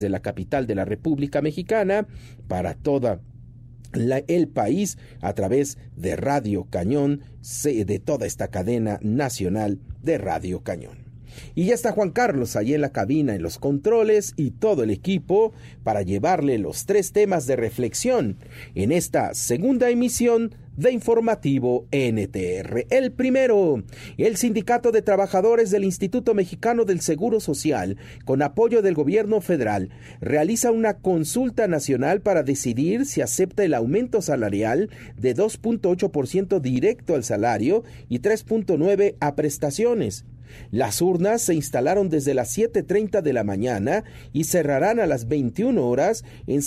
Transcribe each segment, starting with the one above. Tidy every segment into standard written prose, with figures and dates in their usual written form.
de la capital de la República Mexicana para el país a través de Radio Cañón, de toda esta cadena nacional de Radio Cañón. Y ya está Juan Carlos ahí en la cabina, en los controles y todo el equipo para llevarle los 3 temas de reflexión en esta segunda emisión de Informativo NTR. El primero, el Sindicato de Trabajadores del Instituto Mexicano del Seguro Social, con apoyo del gobierno federal, realiza una consulta nacional para decidir si acepta el aumento salarial de 2.8% directo al salario y 3.9% a prestaciones. Las urnas se instalaron desde las 7:30 de la mañana y cerrarán a las 21 horas en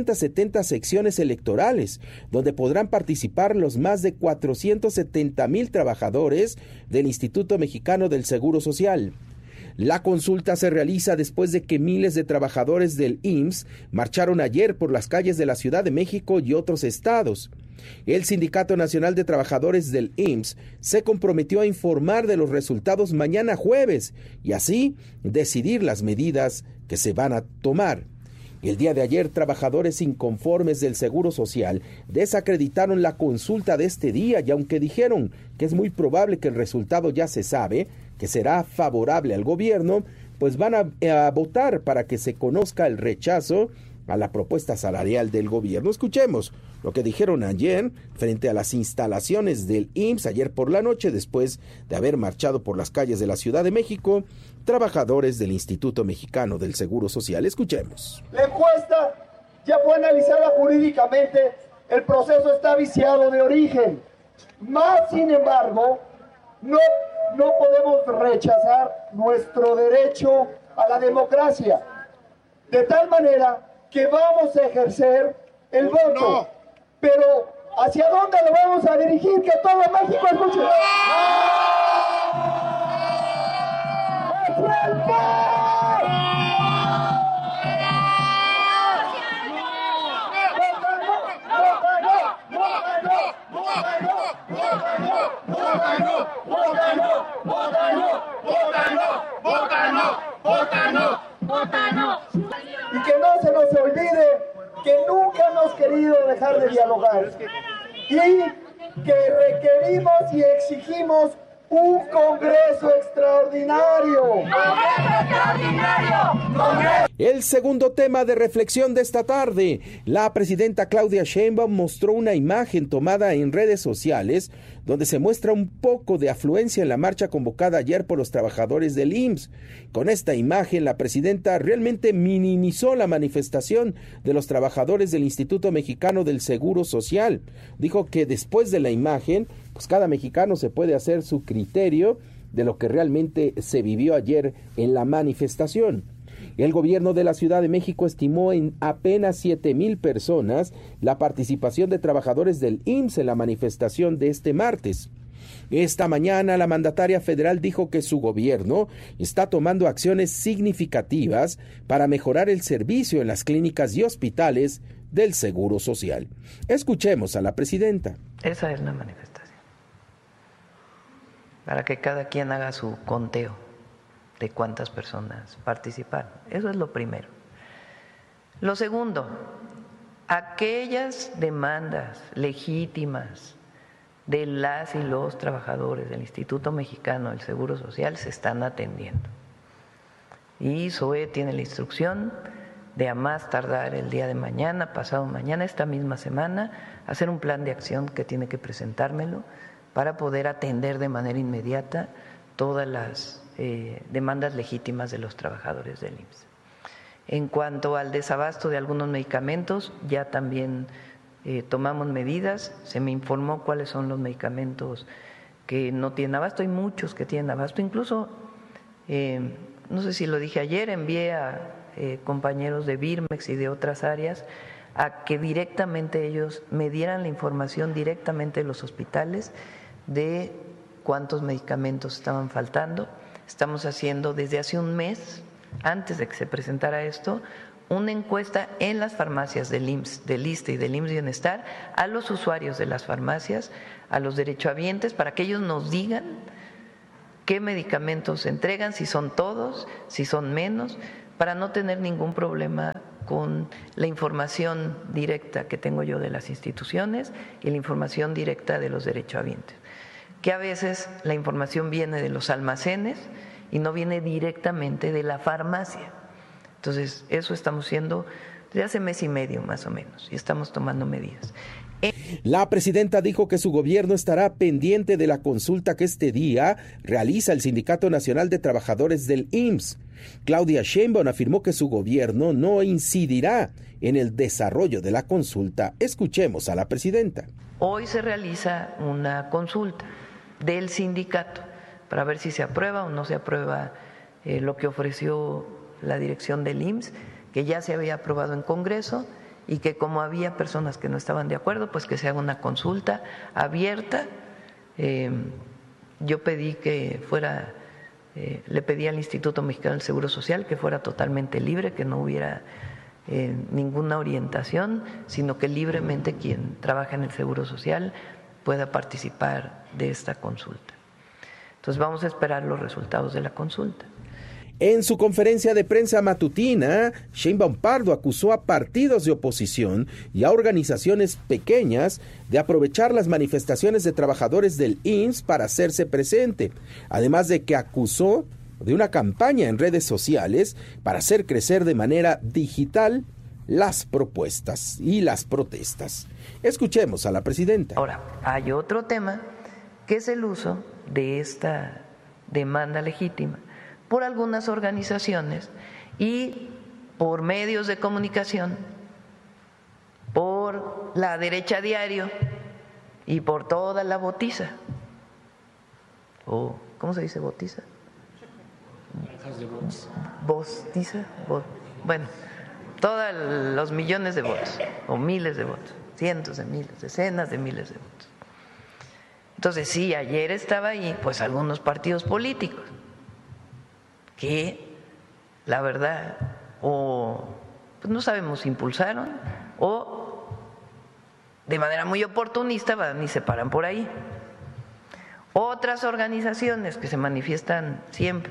670 secciones electorales, donde podrán participar los más de 470,000 trabajadores del Instituto Mexicano del Seguro Social. La consulta se realiza después de que miles de trabajadores del IMSS marcharon ayer por las calles de la Ciudad de México y otros estados. El Sindicato Nacional de Trabajadores del IMSS se comprometió a informar de los resultados mañana jueves y así decidir las medidas que se van a tomar. El día de ayer, trabajadores inconformes del Seguro Social desacreditaron la consulta de este día y aunque dijeron que es muy probable que el resultado ya se sabe, que será favorable al gobierno, pues van a votar para que se conozca el rechazo a la propuesta salarial del gobierno. Escuchemos lo que dijeron ayer frente a las instalaciones del IMSS ayer por la noche, después de haber marchado por las calles de la Ciudad de México, trabajadores del Instituto Mexicano del Seguro Social. Escuchemos. La encuesta ya fue analizada jurídicamente, el proceso está viciado de origen. Más sin embargo, no podemos rechazar nuestro derecho a la democracia, de tal manera que vamos a ejercer el voto. No. Pero ¿hacia dónde lo vamos a dirigir? Que todo México escuche. ¡Hacia el y que no se nos olvide que nunca hemos querido dejar de dialogar y que requerimos y exigimos un Congreso extraordinario. El segundo tema de reflexión de esta tarde, la presidenta Claudia Sheinbaum mostró una imagen tomada en redes sociales donde se muestra un poco de afluencia en la marcha convocada ayer por los trabajadores del IMSS. Con esta imagen, la presidenta realmente minimizó la manifestación de los trabajadores del Instituto Mexicano del Seguro Social. Dijo que después de la imagen, pues cada mexicano se puede hacer su criterio de lo que realmente se vivió ayer en la manifestación. El gobierno de la Ciudad de México estimó en apenas 7,000 personas la participación de trabajadores del IMSS en la manifestación de este martes. Esta mañana la mandataria federal dijo que su gobierno está tomando acciones significativas para mejorar el servicio en las clínicas y hospitales del Seguro Social. Escuchemos a la presidenta. Esa es la manifestación, para que cada quien haga su conteo de cuántas personas participaron. Eso es lo primero. Lo segundo, aquellas demandas legítimas de las y los trabajadores del Instituto Mexicano del Seguro Social se están atendiendo. Y SOE tiene la instrucción de a más tardar el día de mañana, pasado mañana, esta misma semana, hacer un plan de acción que tiene que presentármelo para poder atender de manera inmediata todas las demandas legítimas de los trabajadores del IMSS. En cuanto al desabasto de algunos medicamentos, ya también tomamos medidas, se me informó cuáles son los medicamentos que no tienen abasto, hay muchos que tienen abasto, incluso, no sé si lo dije ayer, envié a compañeros de Birmex y de otras áreas a que directamente ellos me dieran la información directamente de los hospitales de cuántos medicamentos estaban faltando. Estamos haciendo desde hace un mes, antes de que se presentara esto, una encuesta en las farmacias del IMSS, del ISSSTE y del IMSS Bienestar a los usuarios de las farmacias, a los derechohabientes, para que ellos nos digan qué medicamentos se entregan, si son todos, si son menos, para no tener ningún problema con la información directa que tengo yo de las instituciones y la información directa de los derechohabientes, que a veces la información viene de los almacenes y no viene directamente de la farmacia. Entonces, eso estamos haciendo desde hace mes y medio más o menos y estamos tomando medidas. La presidenta dijo que su gobierno estará pendiente de la consulta que este día realiza el Sindicato Nacional de Trabajadores del IMSS. Claudia Sheinbaum afirmó que su gobierno no incidirá en el desarrollo de la consulta. Escuchemos a la presidenta. Hoy se realiza una consulta del sindicato para ver si se aprueba o no se aprueba lo que ofreció la dirección del IMSS, que ya se había aprobado en Congreso, y que como había personas que no estaban de acuerdo, pues que se haga una consulta abierta. Yo pedí que fuera, le pedí al Instituto Mexicano del Seguro Social que fuera totalmente libre, que no hubiera ninguna orientación, sino que libremente quien trabaja en el Seguro Social pueda participar de esta consulta. Entonces vamos a esperar los resultados de la consulta. En su conferencia de prensa matutina, Sheinbaum Pardo acusó a partidos de oposición y a organizaciones pequeñas de aprovechar las manifestaciones de trabajadores del IMSS para hacerse presente, además de que acusó de una campaña en redes sociales para hacer crecer de manera digital las propuestas y las protestas. Escuchemos a la presidenta. Ahora, hay otro tema que es el uso de esta demanda legítima por algunas organizaciones y por medios de comunicación, por la Derecha Diario y por toda la botiza. ¿Cómo se dice botiza? ¿Bostiza? Bueno, todos los millones de votos, o miles de votos, cientos de miles, decenas de miles de votos. Entonces, sí, ayer estaba ahí, pues algunos partidos políticos que la verdad o pues no sabemos si impulsaron o de manera muy oportunista van y se paran por ahí. Otras organizaciones que se manifiestan siempre,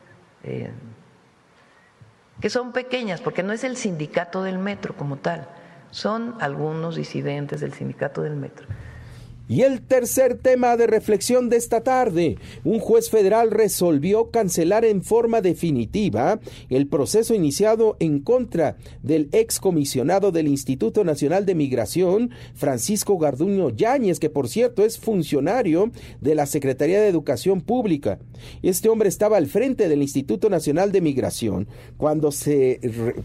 que son pequeñas, porque no es el sindicato del metro como tal, son algunos disidentes del sindicato del metro. Y el tercer tema de reflexión de esta tarde, un juez federal resolvió cancelar en forma definitiva el proceso iniciado en contra del excomisionado del Instituto Nacional de Migración, Francisco Garduño Yáñez, que por cierto es funcionario de la Secretaría de Educación Pública. Este hombre estaba al frente del Instituto Nacional de Migración cuando se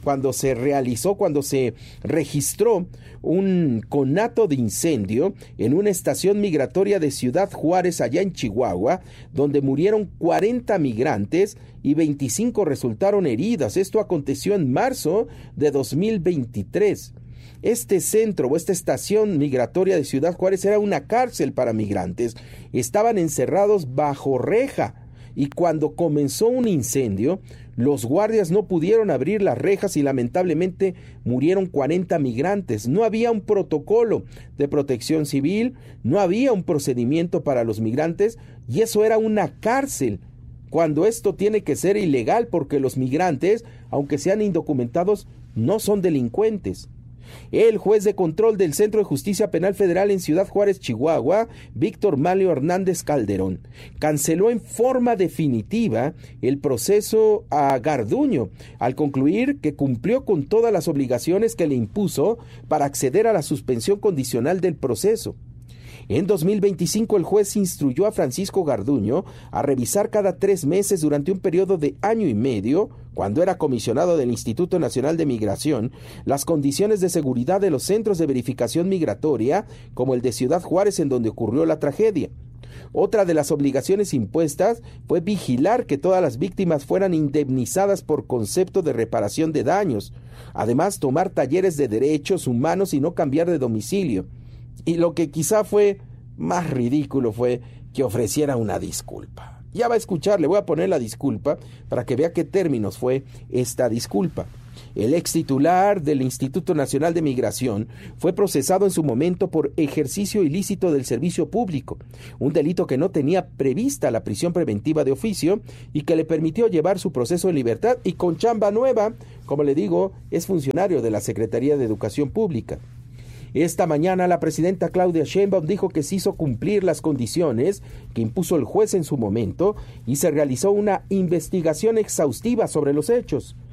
registró un conato de incendio en una estación migratoria de Ciudad Juárez, allá en Chihuahua, donde murieron 40 migrantes y 25 resultaron heridas. Esto aconteció en marzo de 2023. Este centro o esta estación migratoria de Ciudad Juárez era una cárcel para migrantes. Estaban encerrados bajo reja y cuando comenzó un incendio, los guardias no pudieron abrir las rejas y lamentablemente murieron 40 migrantes. No había un protocolo de protección civil, no había un procedimiento para los migrantes y eso era una cárcel, cuando esto tiene que ser ilegal porque los migrantes, aunque sean indocumentados, no son delincuentes. El juez de control del Centro de Justicia Penal Federal en Ciudad Juárez, Chihuahua, Víctor Malio Hernández Calderón, canceló en forma definitiva el proceso a Garduño, al concluir que cumplió con todas las obligaciones que le impuso para acceder a la suspensión condicional del proceso. En 2025, el juez instruyó a Francisco Garduño a revisar cada 3 meses durante un periodo de año y medio, cuando era comisionado del Instituto Nacional de Migración, las condiciones de seguridad de los centros de verificación migratoria, como el de Ciudad Juárez, en donde ocurrió la tragedia. Otra de las obligaciones impuestas fue vigilar que todas las víctimas fueran indemnizadas por concepto de reparación de daños. Además, tomar talleres de derechos humanos y no cambiar de domicilio. Y lo que quizá fue más ridículo fue que ofreciera una disculpa. Ya va a escuchar, le voy a poner la disculpa para que vea qué términos fue esta disculpa. El ex titular del Instituto Nacional de Migración fue procesado en su momento por ejercicio ilícito del servicio público, un delito que no tenía prevista la prisión preventiva de oficio y que le permitió llevar su proceso en libertad y con chamba nueva. Como le digo, es funcionario de la Secretaría de Educación Pública. Esta mañana la presidenta Claudia Sheinbaum dijo que se hizo cumplir las condiciones que impuso el juez en su momento y se realizó una investigación exhaustiva sobre los hechos.